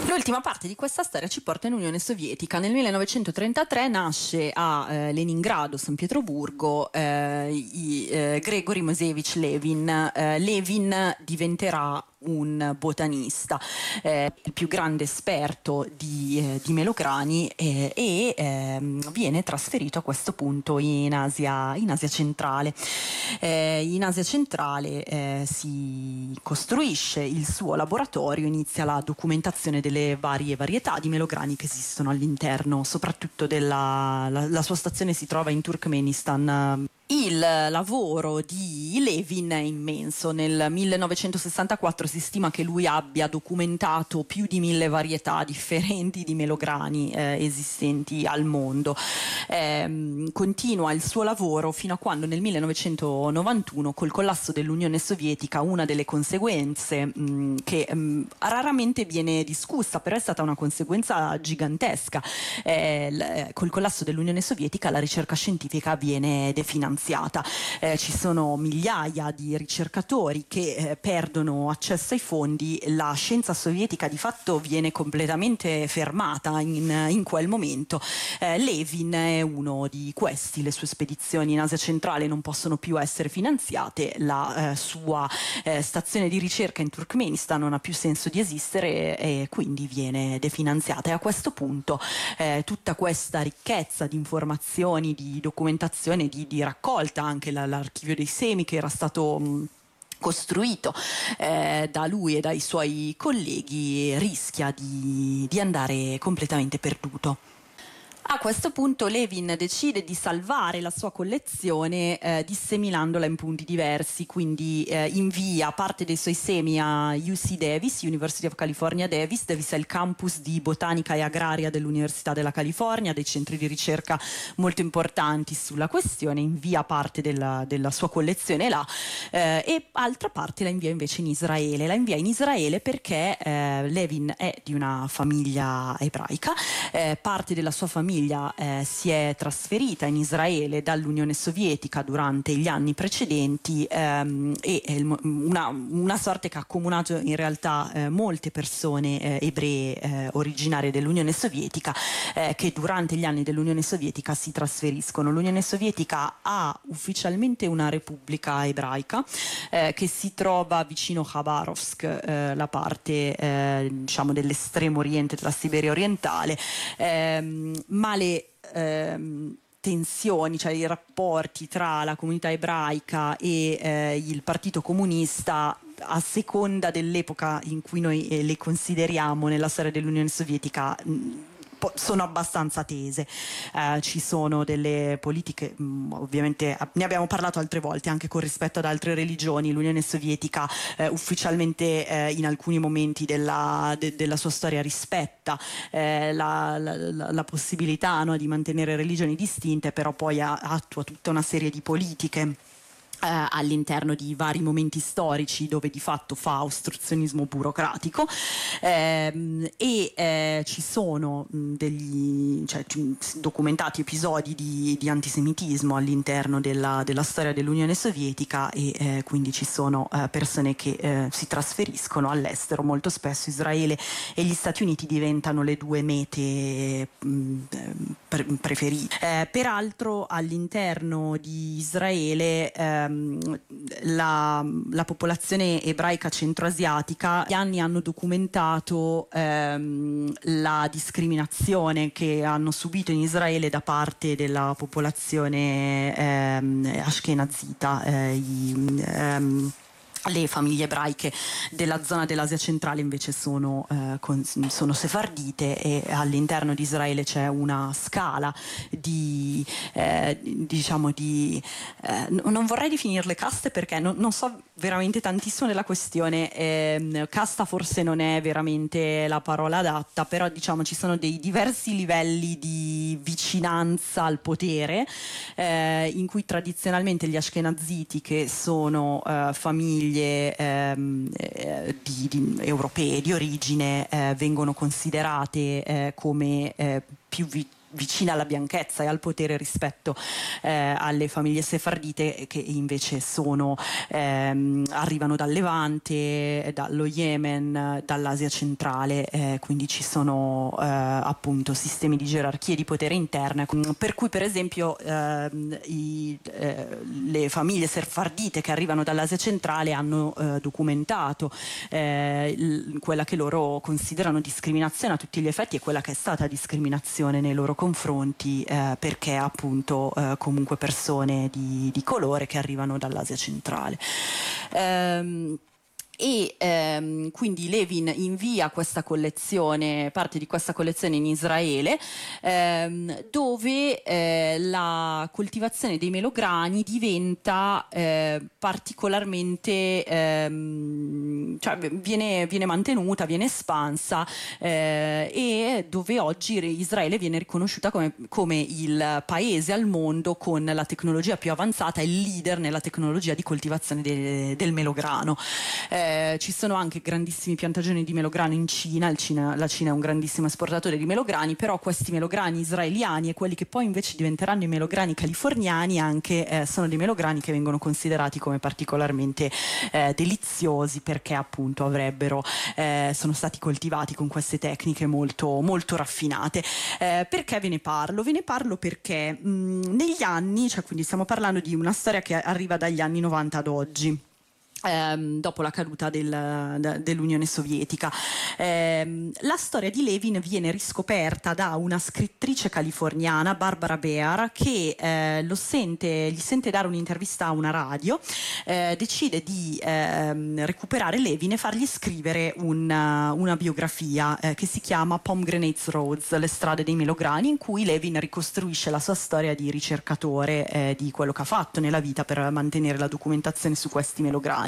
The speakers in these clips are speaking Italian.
L'ultima parte di questa storia ci porta in Unione Sovietica. Nel 1933 nasce a Leningrado, San Pietroburgo, Grigorij Moisevich Levin. Levin diventerà un botanista, il più grande esperto di melograni, e viene trasferito a questo punto in Asia centrale. In Asia centrale si costruisce il suo laboratorio, inizia la documentazione delle varie varietà di melograni che esistono all'interno, soprattutto la sua stazione si trova in Turkmenistan. Il lavoro di Levin è immenso. Nel 1964 si stima che lui abbia documentato più di 1000 varietà differenti di melograni esistenti al mondo. Continua il suo lavoro fino a quando nel 1991, col collasso dell'Unione Sovietica, una delle conseguenze che raramente viene discussa, però è stata una conseguenza gigantesca. Col collasso dell'Unione Sovietica la ricerca scientifica viene definanziata. Ci sono migliaia di ricercatori che perdono accesso ai fondi. La scienza sovietica di fatto viene completamente fermata in quel momento. Levin è uno di questi. Le sue spedizioni in Asia centrale non possono più essere finanziate. La sua stazione di ricerca in Turkmenistan non ha più senso di esistere e quindi viene definanziata. E a questo punto tutta questa ricchezza di informazioni, di documentazione, di raccolta, anche l'archivio dei semi che era stato costruito da lui e dai suoi colleghi, rischia di andare completamente perduto. A questo punto Levin decide di salvare la sua collezione disseminandola in punti diversi, quindi invia parte dei suoi semi a UC Davis, University of California Davis. Davis è il campus di botanica e agraria dell'Università della California, dei centri di ricerca molto importanti sulla questione. Invia parte della sua collezione là, e altra parte la invia invece in Israele. La invia in Israele perché Levin è di una famiglia ebraica, parte della sua famiglia si è trasferita in Israele dall'Unione Sovietica durante gli anni precedenti, una sorte che ha accomunato in realtà molte persone ebree originarie dell'Unione Sovietica, che durante gli anni dell'Unione Sovietica si trasferiscono. L'Unione Sovietica ha ufficialmente una repubblica ebraica che si trova vicino Khabarovsk, la parte diciamo dell'estremo oriente della Siberia orientale, ma le tensioni, cioè i rapporti tra la comunità ebraica e il Partito Comunista, a seconda dell'epoca in cui noi le consideriamo nella storia dell'Unione Sovietica, sono abbastanza tese. Ci sono delle politiche, ovviamente ne abbiamo parlato altre volte, anche con rispetto ad altre religioni. L'Unione Sovietica ufficialmente in alcuni momenti della sua storia rispetta la possibilità, no, di mantenere religioni distinte, però poi attua tutta una serie di politiche all'interno di vari momenti storici dove di fatto fa ostruzionismo burocratico, ci sono documentati episodi di antisemitismo all'interno della storia dell'Unione Sovietica, e quindi ci sono persone che si trasferiscono all'estero. Molto spesso Israele e gli Stati Uniti diventano le due mete preferite. Peraltro all'interno di Israele la popolazione ebraica centroasiatica, gli anni hanno documentato la discriminazione che hanno subito in Israele da parte della popolazione ashkenazita. Le famiglie ebraiche della zona dell'Asia centrale invece sono sefardite, e all'interno di Israele c'è una scala non vorrei definirle caste perché non so veramente tantissimo della questione. Casta forse non è veramente la parola adatta, però diciamo ci sono dei diversi livelli di vicinanza al potere, in cui tradizionalmente gli ashkenaziti, che sono famiglie europee di origine, vengono considerate come più vicina alla bianchezza e al potere rispetto alle famiglie sefardite, che invece arrivano dal Levante, dallo Yemen, dall'Asia centrale, quindi ci sono appunto sistemi di gerarchie di potere interne, per cui per esempio le famiglie sefardite che arrivano dall'Asia centrale hanno documentato quella che loro considerano discriminazione a tutti gli effetti, e quella che è stata discriminazione nei loro confronti, perché appunto comunque persone di colore che arrivano dall'Asia centrale. Quindi Levin invia questa collezione, parte di questa collezione in Israele, dove la coltivazione dei melograni diventa particolarmente, cioè viene mantenuta, viene espansa, e dove oggi Israele viene riconosciuta come il paese al mondo con la tecnologia più avanzata, il leader nella tecnologia di coltivazione del melograno. Ci sono anche grandissimi piantagioni di melograno in Cina. La Cina è un grandissimo esportatore di melograni, però questi melograni israeliani e quelli che poi invece diventeranno i melograni californiani anche sono dei melograni che vengono considerati come particolarmente deliziosi, perché appunto sono stati coltivati con queste tecniche molto, molto raffinate. Perché ve ne parlo? Ve ne parlo perché negli anni, cioè quindi stiamo parlando di una storia che arriva dagli anni 90 ad oggi, dopo la caduta dell'Unione Sovietica. La storia di Levin viene riscoperta da una scrittrice californiana, Barbara Bear, che gli sente dare un'intervista a una radio, decide di recuperare Levin e fargli scrivere una biografia che si chiama Pomegranate Roads, le strade dei melograni, in cui Levin ricostruisce la sua storia di ricercatore, di quello che ha fatto nella vita per mantenere la documentazione su questi melograni.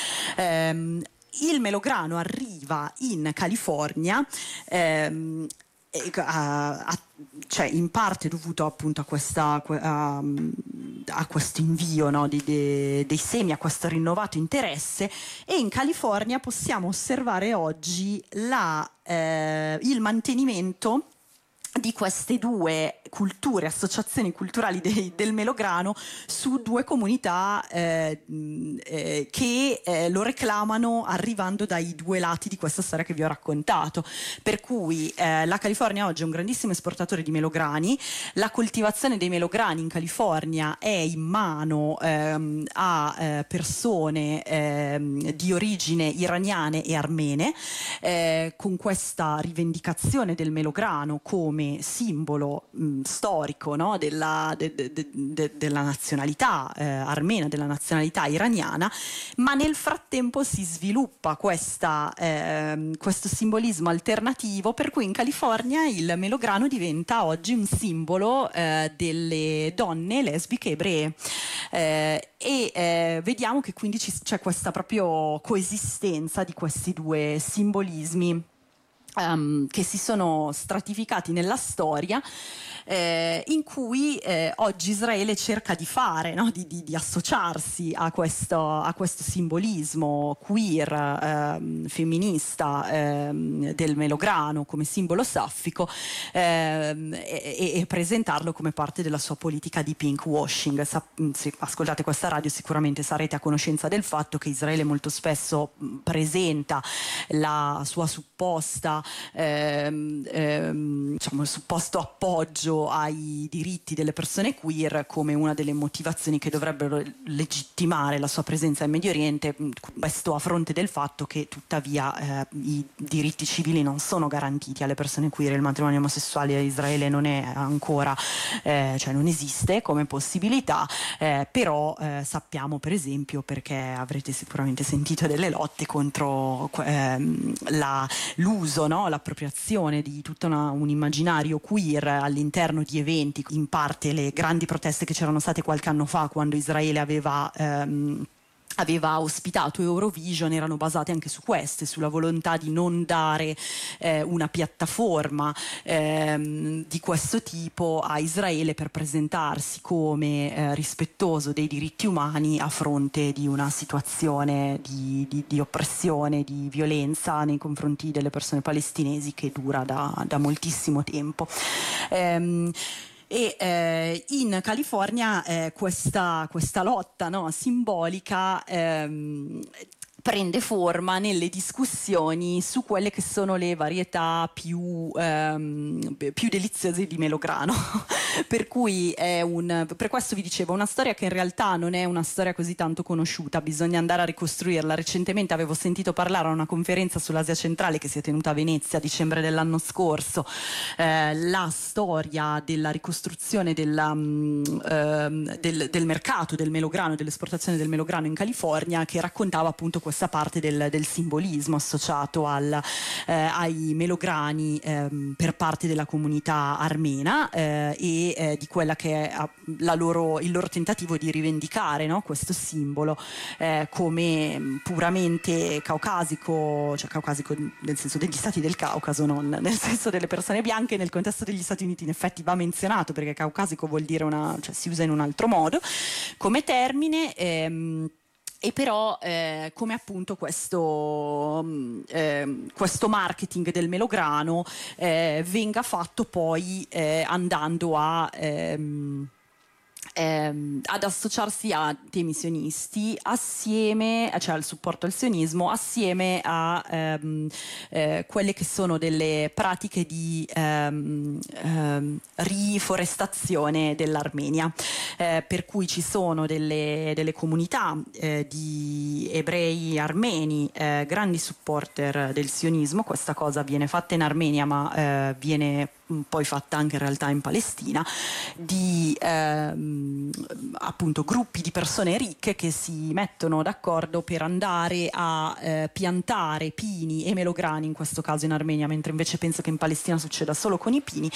Il melograno arriva in California, cioè in parte dovuto appunto a questo invio, no, dei semi, a questo rinnovato interesse, e in California possiamo osservare oggi il mantenimento di queste due culture, associazioni culturali del melograno, su due comunità che lo reclamano, arrivando dai due lati di questa storia che vi ho raccontato. Per cui la California oggi è un grandissimo esportatore di melograni. La coltivazione dei melograni in California è in mano a persone di origine iraniane e armene, con questa rivendicazione del melograno come simbolo storico, no, della nazionalità armena, della nazionalità iraniana, ma nel frattempo si sviluppa questo simbolismo alternativo, per cui in California il melograno diventa oggi un simbolo delle donne lesbiche ebree, vediamo che quindi c'è questa proprio coesistenza di questi due simbolismi che si sono stratificati nella storia, in cui oggi Israele cerca di fare, no? di associarsi a questo simbolismo queer, femminista, del melograno come simbolo saffico, e presentarlo come parte della sua politica di pink washing. Se ascoltate questa radio sicuramente sarete a conoscenza del fatto che Israele molto spesso presenta la sua supposta il supposto appoggio ai diritti delle persone queer come una delle motivazioni che dovrebbero legittimare la sua presenza in Medio Oriente, questo a fronte del fatto che tuttavia i diritti civili non sono garantiti alle persone queer. Il matrimonio omosessuale a Israele non è ancora, cioè non esiste come possibilità, però sappiamo per esempio, perché avrete sicuramente sentito delle lotte contro l'uso, no? L'appropriazione di tutto un immaginario queer all'interno di eventi, in parte le grandi proteste che c'erano state qualche anno fa, quando Israele aveva aveva ospitato Eurovision erano basate anche su queste, sulla volontà di non dare una piattaforma di questo tipo a Israele per presentarsi come rispettoso dei diritti umani a fronte di una situazione di oppressione, di violenza nei confronti delle persone palestinesi che dura da moltissimo tempo. In California questa lotta, no, simbolica prende forma nelle discussioni su quelle che sono le varietà più deliziose di melograno. Per cui per questo vi dicevo, una storia che in realtà non è una storia così tanto conosciuta, bisogna andare a ricostruirla. Recentemente avevo sentito parlare a una conferenza sull'Asia centrale che si è tenuta a Venezia a dicembre dell'anno scorso, la storia della ricostruzione del mercato del melograno, dell'esportazione del melograno in California, che raccontava appunto questa parte del simbolismo associato ai melograni per parte della comunità armena e di quella che è il loro tentativo di rivendicare, no, questo simbolo come puramente caucasico, cioè caucasico nel senso degli stati del Caucaso, non nel senso delle persone bianche. Nel contesto degli Stati Uniti in effetti va menzionato perché caucasico vuol dire cioè si usa in un altro modo come termine. E però come appunto questo marketing del melograno venga fatto poi andando ad associarsi a temi sionisti assieme, cioè al supporto al sionismo, assieme a quelle che sono delle pratiche di riforestazione dell'Armenia, per cui ci sono delle comunità di ebrei armeni grandi supporter del sionismo. Questa cosa viene fatta in Armenia ma viene poi fatta anche in realtà in Palestina, di appunto gruppi di persone ricche che si mettono d'accordo per andare a piantare pini e melograni, in questo caso in Armenia, mentre invece penso che in Palestina succeda solo con i pini,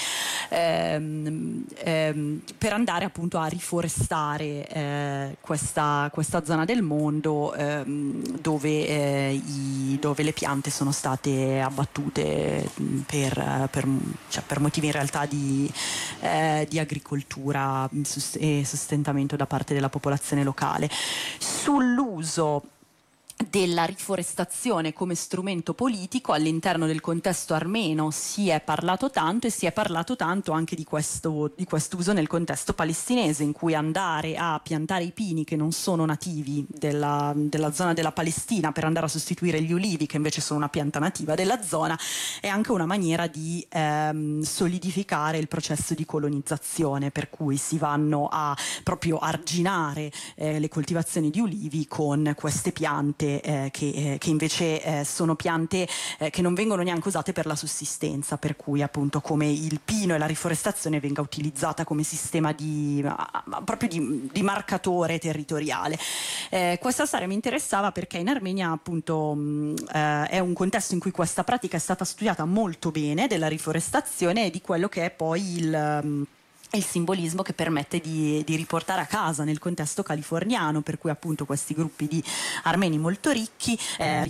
per andare appunto a riforestare questa zona del mondo dove le piante sono state abbattute per motivi in realtà di agricoltura e sostentamento da parte della popolazione locale. Sull'uso della riforestazione come strumento politico all'interno del contesto armeno si è parlato tanto, e si è parlato tanto anche di quest'uso nel contesto palestinese, in cui andare a piantare i pini che non sono nativi della zona della Palestina per andare a sostituire gli ulivi che invece sono una pianta nativa della zona è anche una maniera di solidificare il processo di colonizzazione, per cui si vanno a proprio arginare le coltivazioni di ulivi con queste piante che invece sono piante che non vengono neanche usate per la sussistenza, per cui appunto come il pino e la riforestazione venga utilizzata come sistema proprio di marcatore territoriale. Questa storia mi interessava perché in Armenia appunto è un contesto in cui questa pratica è stata studiata molto bene, della riforestazione e di quello che è poi il simbolismo che permette di riportare a casa nel contesto californiano, per cui appunto questi gruppi di armeni molto ricchi